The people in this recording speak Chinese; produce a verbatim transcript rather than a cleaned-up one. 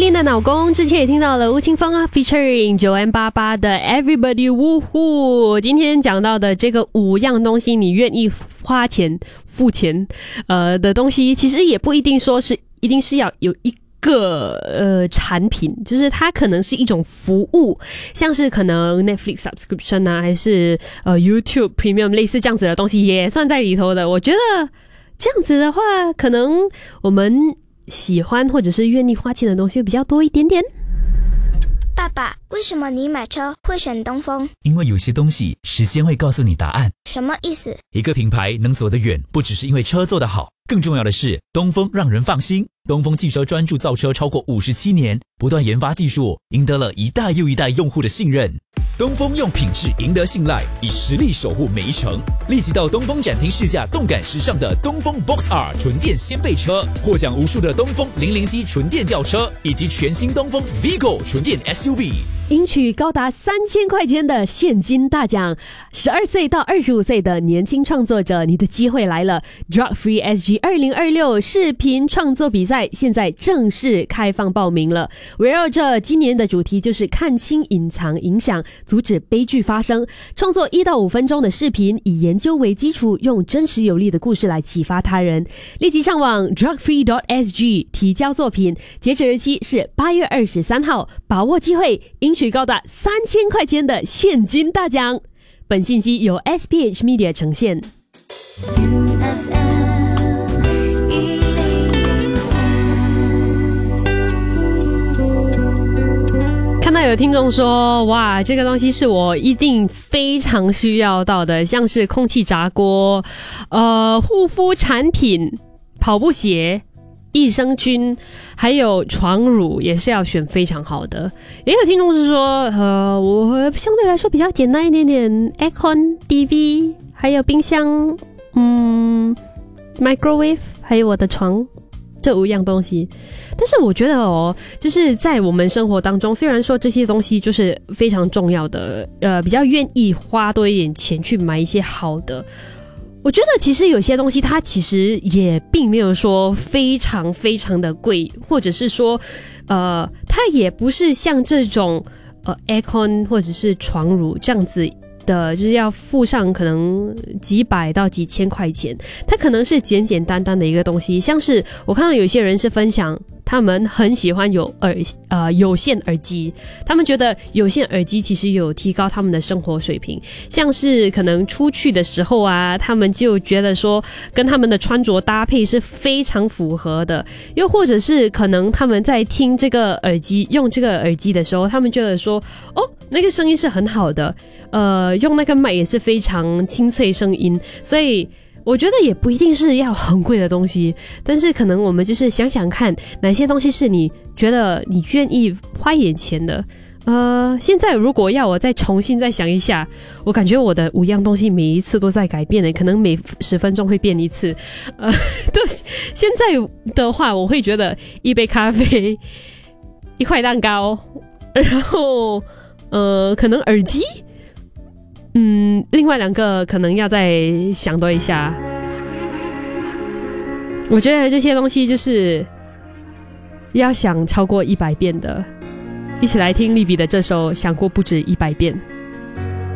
练的脑功，之前也听到了吴青峰啊 featuring 九 N 八八的 Everybody Woohoo。今天讲到的这个五样东西，你愿意花钱付钱呃的东西，其实也不一定说是一定是要有一个呃产品，就是它可能是一种服务，像是可能 Netflix subscription 啊，还是呃 YouTube Premium 类似这样子的东西也算在里头的。我觉得这样子的话，可能我们喜欢或者是愿意花钱的东西会比较多一点点。 爸爸，为什么你买车会选东风？ 因为有些东西时间会告诉你答案。 什么意思？ 一个品牌能走得远，不只是因为车做得好，更重要的是东风让人放心。东风汽车专注造车超过五十七年，不断研发技术，赢得了一代又一代用户的信任。东风用品质赢得信赖，以实力守护每一程。立即到东风展厅试驾动感时尚的东风 Box R 纯电掀背车，获奖无数的东风零零 C 纯电轿车，以及全新东风 Vigo 纯电 S U V。 赢取高达三千块钱的现金大奖，十二岁到二十五岁的年轻创作者，你的机会来了 ！Drug Free S G 二零二六视频创作比赛现在正式开放报名了。围绕着今年的主题就是看清隐藏影响，阻止悲剧发生。创作一到五分钟的视频，以研究为基础，用真实有力的故事来启发他人。立即上网 drug free dot s g 提交作品，截止日期是八月二十三号，把握机会，赢取高达三千块钱的现金大奖。本信息由 S P H Media 呈现。看到有听众说，哇，这个东西是我一定非常需要到的，像是空气炸锅、呃护肤产品、跑步鞋、益生菌，还有床褥也是要选非常好的。也有听众是说，呃，我相对来说比较简单一点点 ，aircon、D V， 还有冰箱，嗯 ，microwave， 还有我的床。这五样东西，但是我觉得哦，就是在我们生活当中，虽然说这些东西就是非常重要的，呃，比较愿意花多一点钱去买一些好的。我觉得其实有些东西它其实也并没有说非常非常的贵，或者是说，呃，它也不是像这种呃 aircon 或者是床褥这样子。的就是要付上可能几百到几千块钱，它可能是简简单单的一个东西，像是我看到有些人是分享他们很喜欢有耳呃有线耳机，他们觉得有线耳机其实有提高他们的生活水平，像是可能出去的时候啊，他们就觉得说跟他们的穿着搭配是非常符合的，又或者是可能他们在听这个耳机用这个耳机的时候，他们觉得说哦那个声音是很好的，呃用那个麦也是非常清脆声音，所以我觉得也不一定是要很贵的东西，但是可能我们就是想想看哪些东西是你觉得你愿意花一点钱的。呃，现在如果要我再重新再想一下，我感觉我的五样东西每一次都在改变的，可能每十分钟会变一次。呃，都现在的话，我会觉得一杯咖啡，一块蛋糕，然后呃，可能耳机。嗯，另外两个可能要再想多一下。我觉得这些东西就是要想超过一百遍的。一起来听利比的这首《想过不止一百遍》。